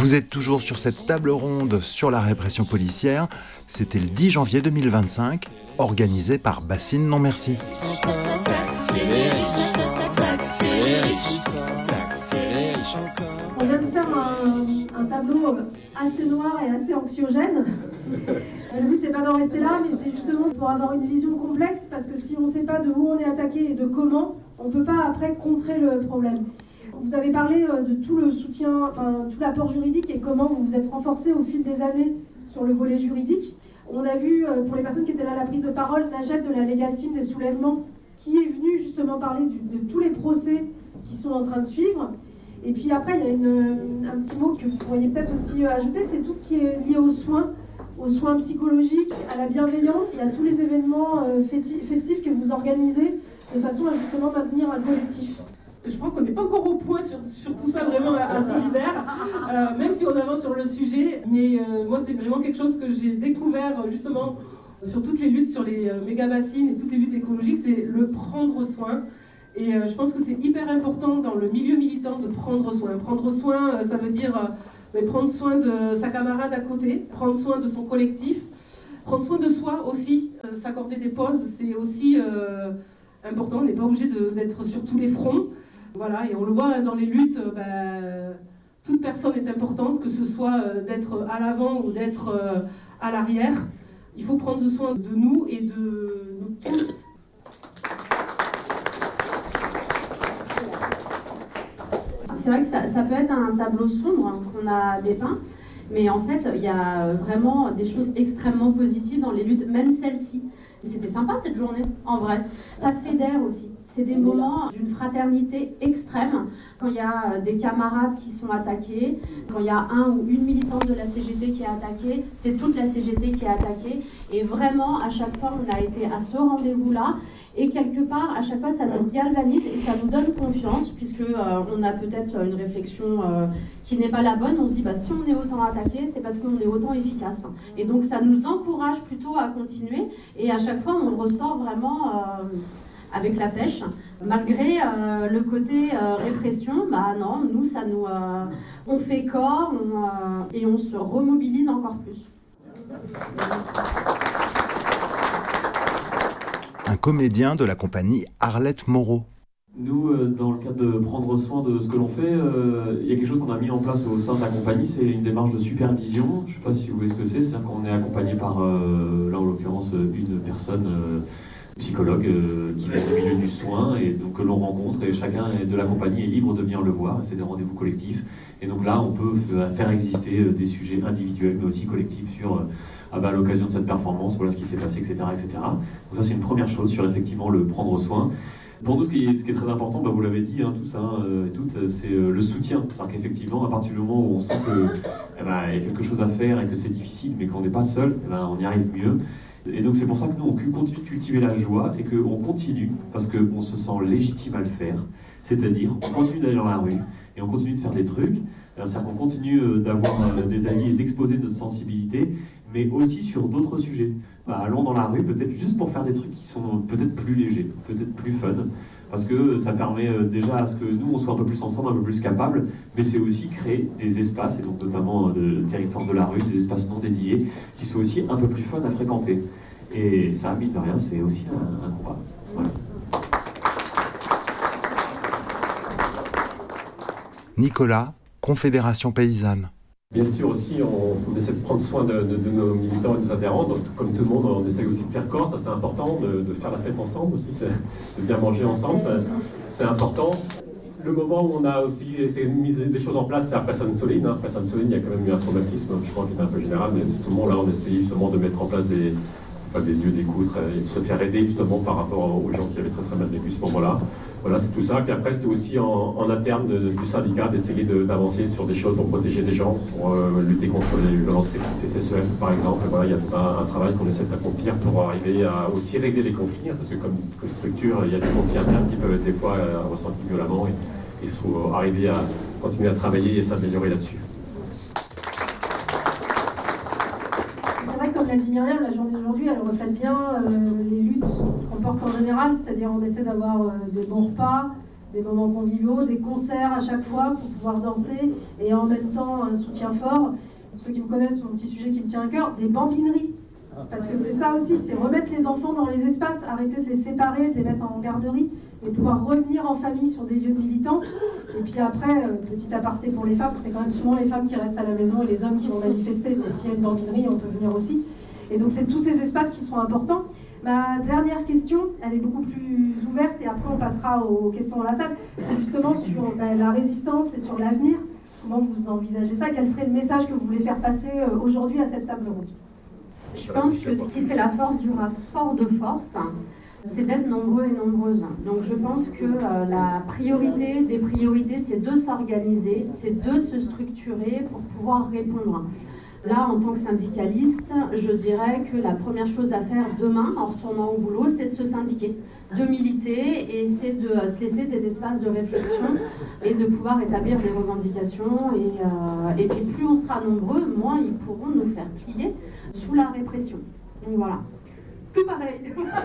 Vous êtes toujours sur cette table ronde sur la répression policière. C'était le 10 janvier 2025, organisé par Bassine Non Merci. On vient de faire un tableau assez noir et assez anxiogène. Le but, c'est pas d'en rester là, mais c'est justement pour avoir une vision complexe, parce que si on ne sait pas de où on est attaqué et de comment, on ne peut pas après contrer le problème. Vous avez parlé de tout le soutien, enfin tout l'apport juridique et comment vous vous êtes renforcé au fil des années sur le volet juridique. On a vu, pour les personnes qui étaient là à la prise de parole, Najat de la Legal Team des soulèvements, qui est venue justement parler de tous les procès qui sont en train de suivre. Et puis après, il y a un petit mot que vous pourriez peut-être aussi ajouter, c'est tout ce qui est lié aux soins psychologiques, à la bienveillance et à tous les événements festifs que vous organisez de façon à justement maintenir un collectif. Je crois qu'on n'est pas encore au point sur tout ça vraiment à Solidaire, même si on avance sur le sujet. Mais moi, c'est vraiment quelque chose que j'ai découvert justement sur toutes les luttes, sur les méga-bassines et toutes les luttes écologiques, c'est le prendre soin. Et je pense que c'est hyper important dans le milieu militant de prendre soin. Prendre soin, ça veut dire prendre soin de sa camarade à côté, prendre soin de son collectif, prendre soin de soi aussi, s'accorder des pauses, c'est aussi important. On n'est pas obligé d'être sur tous les fronts. Voilà, et on le voit dans les luttes, toute personne est importante, que ce soit d'être à l'avant ou d'être à l'arrière. Il faut prendre soin de nous et de nous tous. C'est vrai que ça peut être un tableau sombre qu'on a dépeint, mais en fait, il y a vraiment des choses extrêmement positives dans les luttes, même celles-ci. C'était sympa cette journée, en vrai. Ça fédère aussi. C'est des moments d'une fraternité extrême. Quand il y a des camarades qui sont attaqués, quand il y a un ou une militante de la CGT qui est attaquée, c'est toute la CGT qui est attaquée. Et vraiment, à chaque fois, on a été à ce rendez-vous-là. Et quelque part, à chaque fois, ça nous galvanise et ça nous donne confiance, puisqu'on a peut-être une réflexion qui n'est pas la bonne. On se dit, si on est autant attaqué, c'est parce qu'on est autant efficace. Et donc, ça nous encourage plutôt à continuer. Et à chaque fois, on ressort vraiment avec la pêche. Malgré le côté répression, non, nous, ça nous, on fait corps et on se remobilise encore plus. Un comédien de la compagnie Arlette Moreau. Nous, dans le cadre de prendre soin de ce que l'on fait, il y a quelque chose qu'on a mis en place au sein de la compagnie, c'est une démarche de supervision. Je ne sais pas si vous voyez ce que c'est, c'est-à-dire qu'on est accompagné par, là en l'occurrence, une personne psychologue qui vient du milieu du soin et donc que l'on rencontre et chacun de la compagnie est libre de venir le voir. C'est des rendez-vous collectifs. Et donc là, on peut faire exister des sujets individuels mais aussi collectifs sur à l'occasion de cette performance, voilà ce qui s'est passé, etc., etc. Donc ça, c'est une première chose sur effectivement le prendre soin. Pour nous, ce qui est très important, vous l'avez dit, tous et toutes, c'est le soutien. C'est-à-dire qu'effectivement, à partir du moment où on sent qu'il y a quelque chose à faire et que c'est difficile, mais qu'on n'est pas seul, on y arrive mieux. Et donc c'est pour ça que nous, on continue de cultiver la joie et qu'on continue, parce qu'on se sent légitime à le faire. C'est-à-dire, on continue d'aller dans la rue et on continue de faire des trucs. C'est-à-dire qu'on continue d'avoir des alliés et d'exposer notre sensibilité, mais aussi sur d'autres sujets. Allons dans la rue, peut-être juste pour faire des trucs qui sont peut-être plus légers, peut-être plus fun, parce que ça permet déjà à ce que nous, on soit un peu plus ensemble, un peu plus capables, mais c'est aussi créer des espaces, et donc notamment le territoire de la rue, des espaces non dédiés, qui soient aussi un peu plus fun à fréquenter. Et ça, mine de rien, c'est aussi un combat. Voilà. Nicolas, Confédération Paysanne. Bien sûr aussi, on essaie de prendre soin de nos militants et de nos adhérents. Donc, comme tout le monde, on essaie aussi de faire corps, ça c'est important, de faire la fête ensemble aussi, de bien manger ensemble, c'est important. Le moment où on a aussi essayé de mettre des choses en place, c'est après Sainte-Soline. Après Sainte-Soline, il y a quand même eu un traumatisme, je crois, qui est un peu général, mais tout le monde là, on essaye justement de mettre en place des lieux d'écoute et de se faire aider justement par rapport aux gens qui avaient très très mal vécu ce moment-là. Voilà, c'est tout ça. Puis après, c'est aussi en interne du syndicat d'essayer d'avancer sur des choses pour protéger les gens, pour lutter contre les violences sexuelles, par exemple. Voilà, il y a tout un travail qu'on essaie d'accomplir pour arriver à aussi régler les conflits, parce que comme structure, il y a des conflits internes qui peuvent être des fois ressentis violemment, et il faut arriver à continuer à travailler et s'améliorer là-dessus. Comme l'a dit Myriam, la journée d'aujourd'hui, elle reflète bien les luttes qu'on porte en général, c'est-à-dire on essaie d'avoir des bons repas, des moments conviviaux, des concerts à chaque fois pour pouvoir danser et en même temps un soutien fort. Pour ceux qui me connaissent, mon petit sujet qui me tient à cœur, des bambineries. Parce que c'est ça aussi, c'est remettre les enfants dans les espaces, arrêter de les séparer, de les mettre en garderie, et pouvoir revenir en famille sur des lieux de militance. Et puis après, petit aparté pour les femmes, c'est quand même souvent les femmes qui restent à la maison et les hommes qui vont manifester. Donc s'il y a une bambinerie, on peut venir aussi. Et donc c'est tous ces espaces qui seront importants. Ma dernière question, elle est beaucoup plus ouverte, et après on passera aux questions dans la salle. C'est justement sur la résistance et sur l'avenir. Comment vous envisagez ça? Quel serait le message que vous voulez faire passer aujourd'hui à cette table ronde? Je pense que ce qui fait la force du rapport de force, c'est d'être nombreux et nombreuses. Donc je pense que la priorité des priorités, c'est de s'organiser, c'est de se structurer pour pouvoir répondre. Là, en tant que syndicaliste, je dirais que la première chose à faire demain, en retournant au boulot, c'est de se syndiquer, de militer, et c'est de se laisser des espaces de réflexion et de pouvoir établir des revendications. Et puis plus on sera nombreux, moins ils pourront nous faire plier sous la répression. Donc voilà. Tout pareil.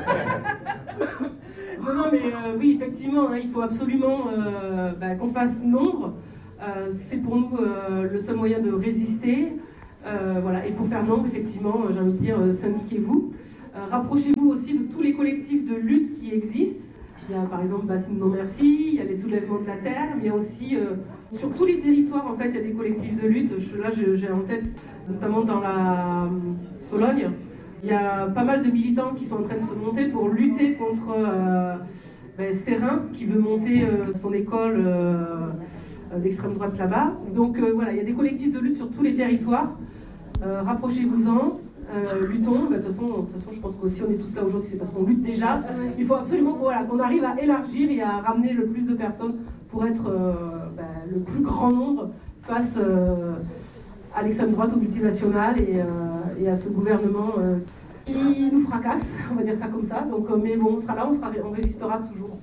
Non, mais oui, effectivement, il faut absolument qu'on fasse nombre. C'est pour nous le seul moyen de résister. Voilà. Et pour faire nombre, effectivement, j'ai envie de dire, syndiquez-vous. Rapprochez-vous aussi de tous les collectifs de lutte qui existent. Il y a par exemple Bassine Non Merci, il y a les soulèvements de la terre, mais il y a aussi sur tous les territoires, en fait, il y a des collectifs de lutte. Là, j'ai en tête, notamment dans la Sologne, il y a pas mal de militants qui sont en train de se monter pour lutter contre Stérin, qui veut monter son école d'extrême droite là-bas. Donc voilà, il y a des collectifs de lutte sur tous les territoires. Rapprochez-vous-en. Luttons. De toute façon, je pense que si on est tous là aujourd'hui, c'est parce qu'on lutte déjà. Il faut absolument qu'on arrive à élargir et à ramener le plus de personnes pour être le plus grand nombre face à l'extrême droite, aux multinationales et à ce gouvernement qui nous fracasse, on va dire ça comme ça. Donc, mais bon, on sera là, on résistera toujours.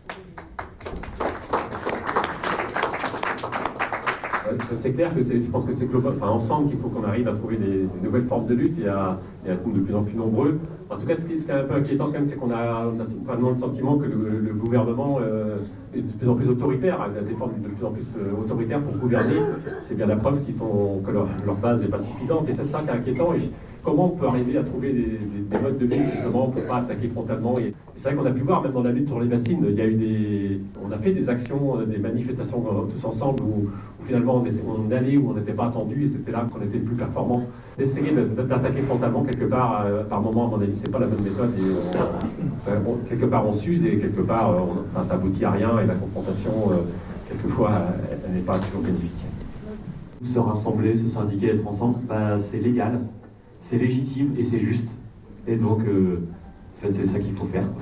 C'est clair que je pense que c'est global, ensemble qu'il faut qu'on arrive à trouver des nouvelles formes de lutte et à être de plus en plus nombreux. En tout cas, ce qui est un peu inquiétant quand même, c'est qu'on a vraiment le sentiment que le gouvernement est de plus en plus autoritaire, a des formes de plus en plus autoritaires pour gouverner. C'est bien la preuve que leur base n'est pas suffisante, et c'est ça qui est inquiétant. Et comment on peut arriver à trouver des modes de lutte justement pour ne pas attaquer frontalement. Et c'est vrai qu'on a pu voir, même dans la lutte pour les bassines, on a fait des actions, des manifestations tous ensemble où finalement on allait où on n'était pas attendu, et c'était là qu'on était le plus performant. D'essayer d'attaquer frontalement quelque part, par moment, à mon avis, c'est pas la bonne méthode. Et quelque part on s'use, et quelque part ça aboutit à rien, et la confrontation, quelquefois, elle n'est pas toujours bénéfique. Se rassembler, se syndiquer, être ensemble, c'est légal, c'est légitime et c'est juste. Et donc, en fait, c'est ça qu'il faut faire.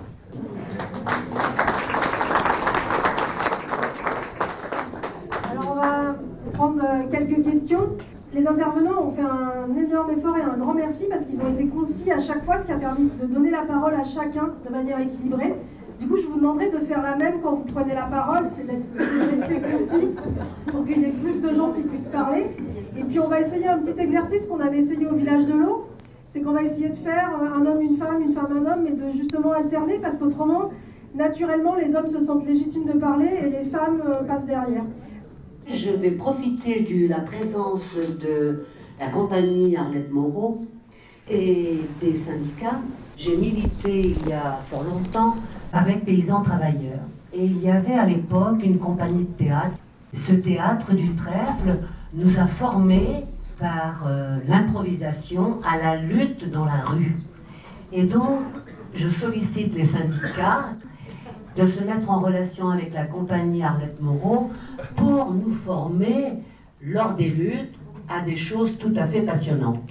Alors, on va prendre quelques questions. Les intervenants ont fait un énorme effort et un grand merci parce qu'ils ont été concis à chaque fois, ce qui a permis de donner la parole à chacun de manière équilibrée. Du coup, je vous demanderai de faire la même quand vous prenez la parole, c'est de rester concis pour qu'il y ait plus de gens qui puissent parler. Et puis, on va essayer un petit exercice qu'on avait essayé au village de l'eau. C'est qu'on va essayer de faire un homme, une femme, un homme, mais de justement alterner, parce qu'autrement, naturellement, les hommes se sentent légitimes de parler et les femmes passent derrière. Je vais profiter de la présence de la compagnie Arlette Moreau et des syndicats. J'ai milité il y a fort longtemps avec Paysans Travailleurs. Et il y avait à l'époque une compagnie de théâtre. Ce théâtre du Trèfle nous a formés par l'improvisation à la lutte dans la rue. Et donc, je sollicite les syndicats de se mettre en relation avec la compagnie Arlette Moreau pour nous former lors des luttes à des choses tout à fait passionnantes.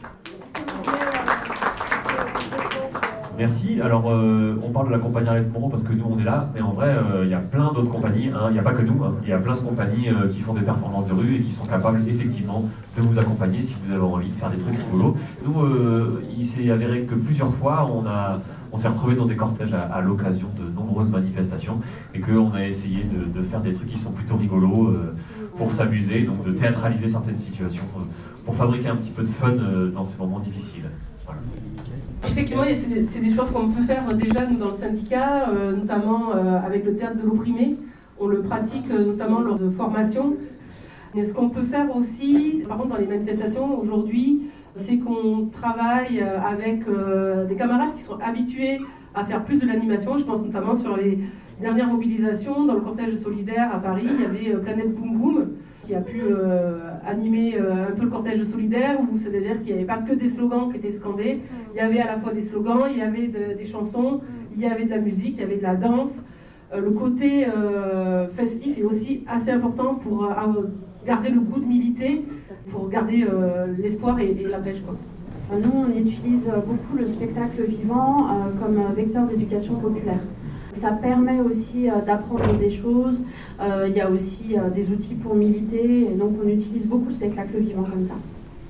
Merci. Alors, on parle de la compagnie Arlette Moreau parce que nous, on est là, mais en vrai, il y a plein d'autres compagnies. Il n'y a pas que nous. Il y a plein de compagnies qui font des performances de rue et qui sont capables, effectivement, de vous accompagner si vous avez envie de faire des trucs rigolos. Nous, il s'est avéré que plusieurs fois, on s'est retrouvés dans des cortèges à l'occasion de nombreuses manifestations et qu'on a essayé de faire des trucs qui sont plutôt rigolos pour s'amuser, donc de théâtraliser certaines situations, pour fabriquer un petit peu de fun dans ces moments difficiles. Voilà. Effectivement, c'est des choses qu'on peut faire déjà nous dans le syndicat, notamment avec le théâtre de l'opprimé. On le pratique notamment lors de formations. Mais ce qu'on peut faire aussi, par contre dans les manifestations aujourd'hui, c'est qu'on travaille avec des camarades qui sont habitués à faire plus de l'animation. Je pense notamment sur les dernières mobilisations. Dans le cortège solidaire à Paris, il y avait Planète Boum Boum qui a pu animer un peu le cortège solidaire, où c'est-à-dire qu'il n'y avait pas que des slogans qui étaient scandés. Il y avait à la fois des slogans, il y avait des chansons, il y avait de la musique, il y avait de la danse. Le côté festif est aussi assez important pour garder le goût de militer, pour garder l'espoir et la pêche, quoi. Nous, on utilise beaucoup le spectacle vivant comme vecteur d'éducation populaire. Ça permet aussi d'apprendre des choses. Il y a aussi des outils pour militer. Et donc, on utilise beaucoup le spectacle vivant comme ça.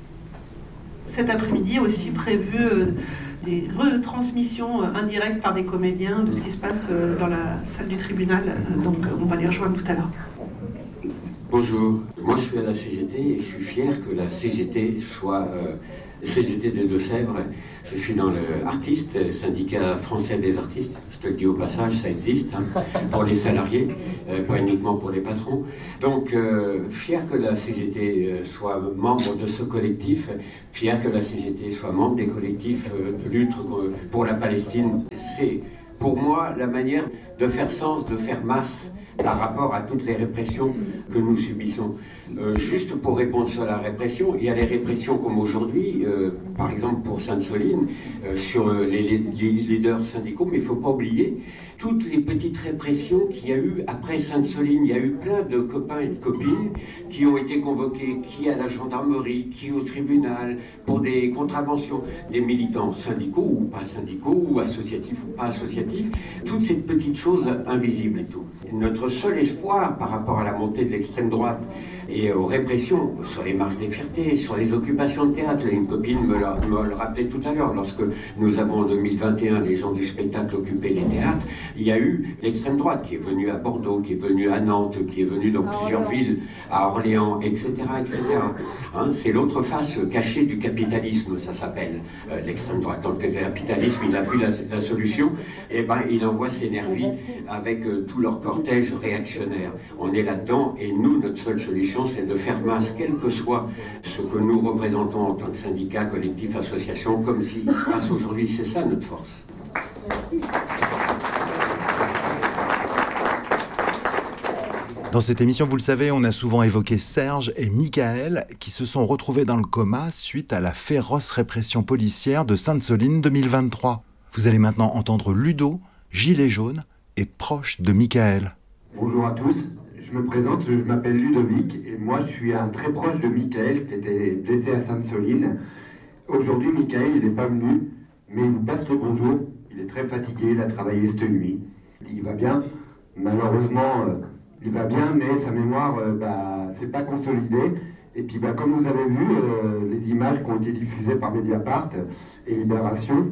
Cet après-midi aussi prévu des retransmissions indirectes par des comédiens de ce qui se passe dans la salle du tribunal. Donc, on va les rejoindre tout à l'heure. Bonjour, moi je suis à la CGT et je suis fier que la CGT soit CGT des Deux-Sèvres. Je suis dans le artiste, syndicat français des artistes. Je te le dis au passage, ça existe pour les salariés, pas uniquement pour les patrons. Donc fier que la CGT soit membre de ce collectif, fier que la CGT soit membre des collectifs de lutte pour la Palestine. C'est pour moi la manière de faire sens, de faire masse par rapport à toutes les répressions que nous subissons. Juste pour répondre sur la répression, il y a les répressions comme aujourd'hui, par exemple pour Sainte-Soline, sur les leaders syndicaux, mais il ne faut pas oublier toutes les petites répressions qu'il y a eu après Sainte-Soline. Il y a eu plein de copains et de copines qui ont été convoqués, qui à la gendarmerie, qui au tribunal, pour des contraventions, des militants syndicaux ou pas syndicaux, ou associatifs ou pas associatifs, toutes ces petites choses invisibles et tout. Et notre seul espoir par rapport à la montée de l'extrême droite et aux répressions sur les marches des fiertés, sur les occupations de théâtre. Une copine me le rappelait tout à l'heure, lorsque nous avons en 2021 les gens du spectacle occupé les théâtres, il y a eu l'extrême droite qui est venue à Bordeaux, qui est venue à Nantes, qui est venue dans plusieurs villes, à Orléans, etc. etc. Hein, c'est l'autre face cachée du capitalisme, ça s'appelle l'extrême droite. Quand le capitalisme il a vu la solution, eh ben, il envoie ses nervis avec tout leur cortège réactionnaire. On est là-dedans et nous, notre seule solution, c'est de faire masse, quel que soit ce que nous représentons en tant que syndicat, collectif, association, comme s'il se passe aujourd'hui. C'est ça notre force. Merci. Dans cette émission, vous le savez, on a souvent évoqué Serge et Michael qui se sont retrouvés dans le coma suite à la féroce répression policière de Sainte-Soline 2023. Vous allez maintenant entendre Ludo, gilet jaune et proche de Michael. Bonjour à tous. Je me présente, je m'appelle Ludovic et moi je suis un très proche de Michael qui était blessé à Sainte-Soline. Aujourd'hui Michael il n'est pas venu, mais il vous passe le bonjour. Il est très fatigué, il a travaillé cette nuit. Il va bien, malheureusement il va bien, mais sa mémoire c'est pas consolidé. Et puis comme vous avez vu, les images qui ont été diffusées par Mediapart et Libération,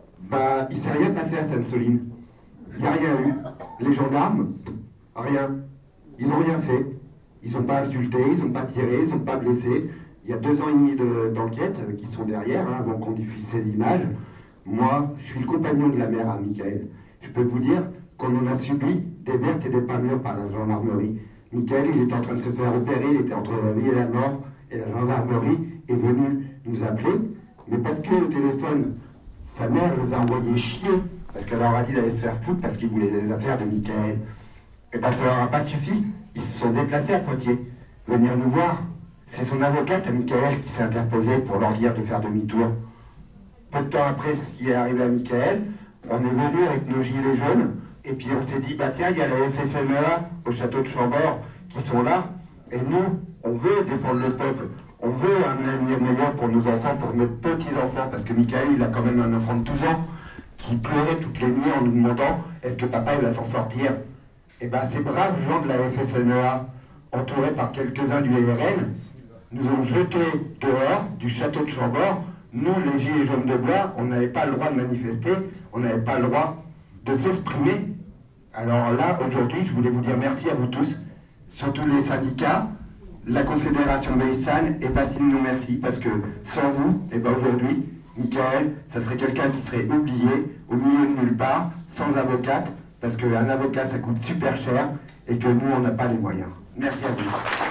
il ne s'est rien passé à Sainte-Soline. Il n'y a rien eu. Les gendarmes, rien. Ils n'ont rien fait. Ils n'ont pas insulté, ils n'ont pas tiré, ils n'ont pas blessé. Il y a 2 ans et demi d'enquête qui sont derrière, avant qu'on diffuse ces images. Moi, je suis le compagnon de la mère à Michael. Je peux vous dire qu'on en a subi des vertes et des pas mûres par la gendarmerie. Michael, il était en train de se faire opérer, il était entre la vie et la mort, et la gendarmerie est venue nous appeler. Mais parce que au téléphone, sa mère les a envoyés chier, parce qu'elle leur a dit d'aller se faire foutre parce qu'ils voulaient les affaires de Michael. Et ça leur a pas suffi, ils se sont déplacés à Poitiers, venir nous voir. C'est son avocate à Michael qui s'est interposée pour leur dire de faire demi-tour. Peu de temps après ce qui est arrivé à Michael, on est venu avec nos gilets jaunes, et puis on s'est dit, tiens, il y a la FSNEA au château de Chambord qui sont là, et nous, on veut défendre le peuple, on veut un avenir meilleur pour nos enfants, pour nos petits-enfants, parce que Michael, il a quand même un enfant de 12 ans, qui pleurait toutes les nuits en nous demandant, est-ce que papa, il va s'en sortir? Et ces braves gens de la FSNEA, entourés par quelques-uns du RN, nous ont jetés dehors du château de Chambord. Nous, les gilets jaunes de Blois, on n'avait pas le droit de manifester, on n'avait pas le droit de s'exprimer. Alors là, aujourd'hui, je voulais vous dire merci à vous tous, surtout les syndicats, la Confédération Baysanne et Bassine nous merci, parce que sans vous, aujourd'hui, Michael, ça serait quelqu'un qui serait oublié, au milieu de nulle part, sans avocate, parce qu'un avocat, ça coûte super cher, et que nous, on n'a pas les moyens. Merci à vous.